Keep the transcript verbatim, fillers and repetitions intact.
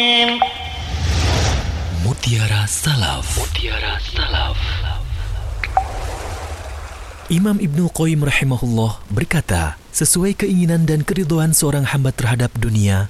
Mutiara Salaf. Mutiara Salaf. Imam Ibnu Qayyim rahimahullah berkata, sesuai keinginan dan keridhaan seorang hamba terhadap dunia,